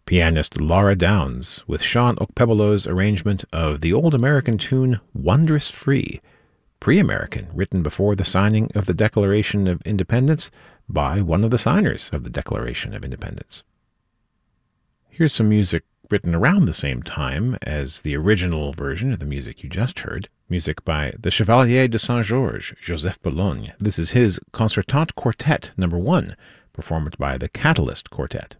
pianist Laura Downs with Sean Okpebolo's arrangement of the old American tune Wondrous Free, pre-American, written before the signing of the Declaration of Independence by one of the signers of the Declaration of Independence. Here's some music written around the same time as the original version of the music you just heard, music by the Chevalier de Saint-Georges, Joseph Boulogne. This is his Concertante Quartet No. 1, performed by the Catalyst Quartet.